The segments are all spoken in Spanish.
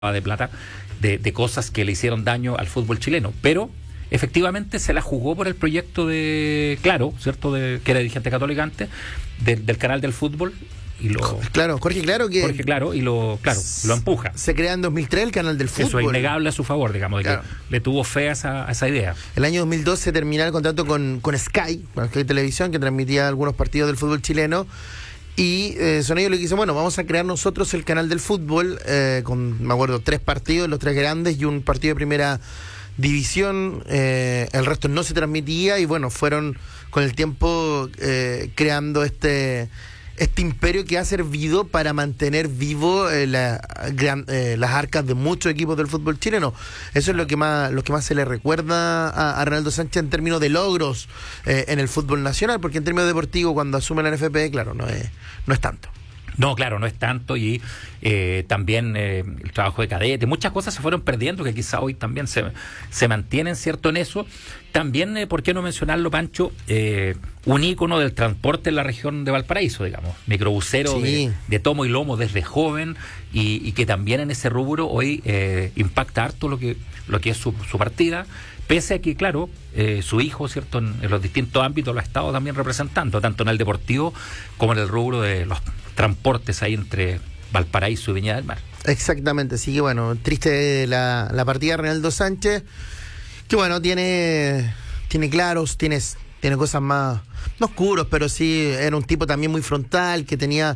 de plata de cosas que le hicieron daño al fútbol chileno, pero efectivamente se la jugó por el proyecto de Claro, ¿cierto? Que era dirigente católico antes, del canal del fútbol. Y Jorge Claro, y lo empuja. Se crea en 2003 el canal del fútbol. Eso es innegable a su favor, digamos, claro. Que le tuvo fe a esa idea. El año 2012 terminó el contrato con Sky Televisión, que transmitía algunos partidos del fútbol chileno. Y son ellos los que dicen, bueno, vamos a crear nosotros el canal del fútbol, con, me acuerdo, 3 partidos, los 3 grandes y un partido de primera división. El resto no se transmitía y bueno, fueron con el tiempo creando este imperio que ha servido para mantener vivo las arcas de muchos equipos del fútbol chileno. Eso es lo que más se le recuerda a Reinaldo Sánchez en términos de logros en el fútbol nacional, porque en términos deportivos cuando asume la NFP, claro, no es tanto. No, claro, no es tanto, y también el trabajo de cadete, muchas cosas se fueron perdiendo que quizá hoy también se mantienen, ¿cierto?, en eso. También, ¿por qué no mencionarlo, Pancho? Un ícono del transporte en la región de Valparaíso, digamos, microbusero, sí, de tomo y lomo desde joven, y que también en ese rubro hoy impacta harto lo que es su partida, pese a que, claro, su hijo, ¿cierto?, en los distintos ámbitos lo ha estado también representando, tanto en el deportivo como en el rubro de los transportes ahí entre Valparaíso y Viña del Mar. Exactamente, así que bueno, triste la partida de Reinaldo Sánchez, que bueno, tiene claros, tiene cosas más, no oscuros, pero sí era un tipo también muy frontal, que tenía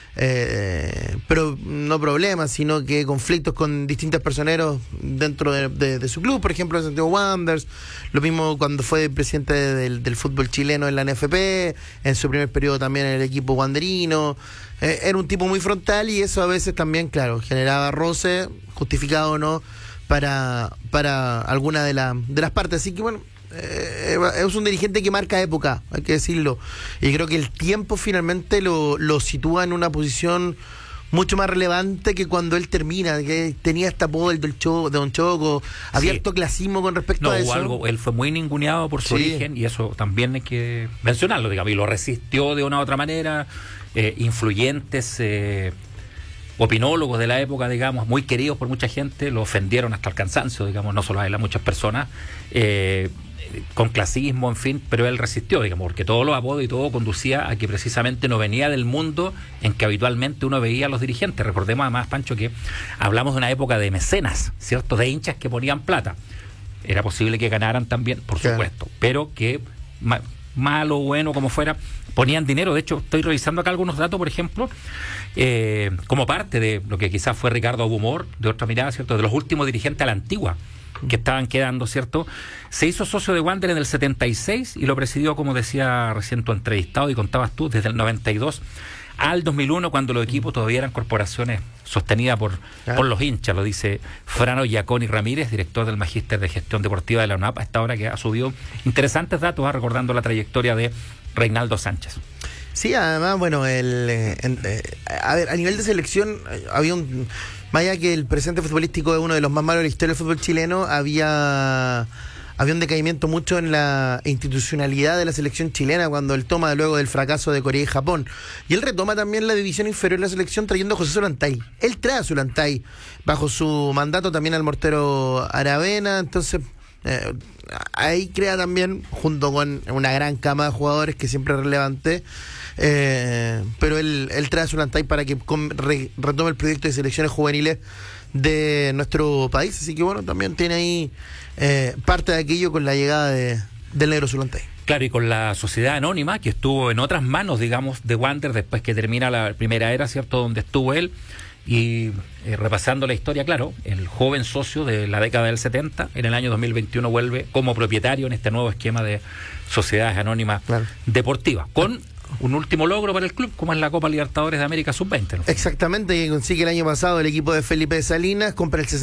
pero no problemas, sino que conflictos con distintos personeros dentro de su club, por ejemplo en Santiago Wanderers, lo mismo cuando fue presidente del fútbol chileno en la NFP, en su primer periodo también en el equipo wanderino. Era un tipo muy frontal y eso a veces también, claro, generaba roce, justificado o no, para alguna de las partes. Así que bueno, es un dirigente que marca época, hay que decirlo, y creo que el tiempo finalmente lo sitúa en una posición mucho más relevante que cuando él termina, que tenía este apodo de Don Choco, había harto clasismo con respecto a eso. Él fue muy ninguneado por su origen, y eso también hay que mencionarlo, digamos, y lo resistió de una u otra manera. Influyentes opinólogos de la época, digamos, muy queridos por mucha gente, lo ofendieron hasta el cansancio, digamos, no solo a él, a muchas personas, con clasismo, en fin, pero él resistió, digamos, porque todos los apodos y todo conducía a que precisamente no venía del mundo en que habitualmente uno veía a los dirigentes. Recordemos además, Pancho, que hablamos de una época de mecenas, ¿cierto?, de hinchas que ponían plata. Era posible que ganaran también, por supuesto, pero que malo o bueno, como fuera, ponían dinero. De hecho, estoy revisando acá algunos datos, por ejemplo, como parte de lo que quizás fue Ricardo Abumor, de otra mirada, ¿cierto?, de los últimos dirigentes a la antigua que estaban quedando, ¿cierto? Se hizo socio de Wander en el 76 y lo presidió, como decía recién tu entrevistado y contabas tú, desde el 92 al 2001, cuando los equipos todavía eran corporaciones sostenidas por los hinchas, lo dice Frano Giaconi Ramírez, director del Magíster de Gestión Deportiva de la UNAP, a esta hora, que ha subido interesantes datos, recordando la trayectoria de Reinaldo Sánchez. Sí, además, bueno, a ver, a nivel de selección había más allá que el presente futbolístico es uno de los más malos de la historia del fútbol chileno, había un decaimiento mucho en la institucionalidad de la selección chilena cuando él toma luego del fracaso de Corea y Japón. Y él retoma también la división inferior de la selección trayendo a José Solantay. Él trae a Solantay bajo su mandato también al mortero Aravena, entonces ahí crea también, junto con una gran cama de jugadores que siempre es relevante, pero él trae a Solantay para que retome el proyecto de selecciones juveniles de nuestro país, así que bueno, también tiene ahí parte de aquello con la llegada del negro Solantay. Claro, y con la sociedad anónima, que estuvo en otras manos, digamos, de Wander, después que termina la primera era, ¿cierto?, donde estuvo él, y repasando la historia, claro, el joven socio de la década del 70, en el año 2021 vuelve como propietario en este nuevo esquema de sociedades anónimas deportivas, con un último logro para el club, como es la Copa Libertadores de América Sub-20, ¿no? Exactamente, que consigue el año pasado el equipo de Felipe de Salinas, compra el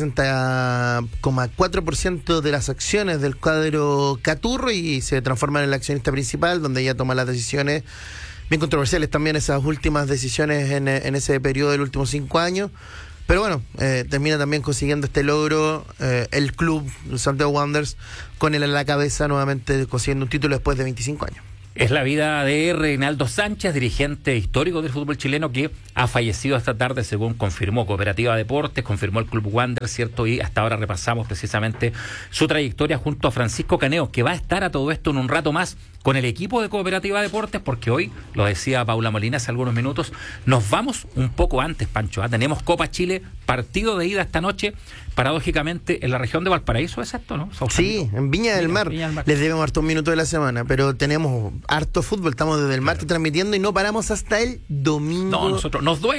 60,4% de las acciones del cuadro Caturro y se transforma en el accionista principal, donde ella toma las decisiones bien controversiales también, esas últimas decisiones en ese periodo de los últimos 5 años. Pero bueno, termina también consiguiendo este logro el club, el Santiago Wanderers, con él a la cabeza, nuevamente consiguiendo un título después de 25 años. Es la vida de Reinaldo Sánchez, dirigente histórico del fútbol chileno, que ha fallecido esta tarde, según confirmó Cooperativa Deportes, confirmó el Club Wander, ¿cierto? Y hasta ahora repasamos precisamente su trayectoria junto a Francisco Caneo, que va a estar a todo esto en un rato más con el equipo de Cooperativa Deportes, porque hoy, lo decía Paula Molina hace algunos minutos, nos vamos un poco antes, Pancho. Tenemos Copa Chile, partido de ida esta noche, paradójicamente en la región de Valparaíso, ¿es esto, no? Sí, en Viña del Mar. Les debemos hartos minutos de la semana, pero tenemos harto fútbol, estamos desde el martes transmitiendo y no paramos hasta el domingo. No, nosotros nos duele.